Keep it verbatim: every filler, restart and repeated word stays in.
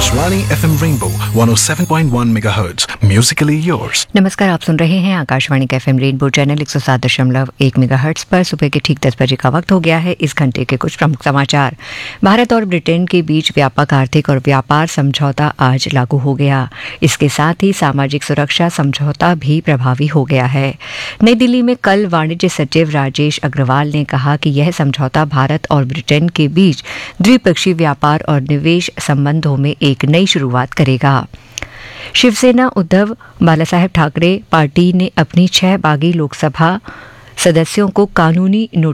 Akashvani F M Rainbow one oh seven point one megahertz. Musically yours. नमस्कार, आप सुन रहे हैं आकाशवाणी का एफएम रेनबो चैनल एक सौ सात दशमलव एक मेगाहर्ट्ज पर। सुबह के ठीक दस बजे का वक्त हो गया है। इस घंटे के कुछ प्रमुख समाचार। भारत और ब्रिटेन के बीच व्यापक आर्थिक और व्यापार समझौता आज लागू हो गया। इसके साथ ही सामाजिक सुरक्षा समझौता भी प्रभावी हो गया है। नई दिल्ली में कल वाणिज्य सचिव राजेश अग्रवाल ने कहा कि यह समझौता भारत और ब्रिटेन के बीच द्विपक्षीय व्यापार और निवेश संबंधों में एक नई शुरुआत करेगा। शिवसेना उद्धव बालासाहेब ठाकरे पार्टी ने अपनी छह बागी लोकसभा सदस्यों को कानूनी नोटिस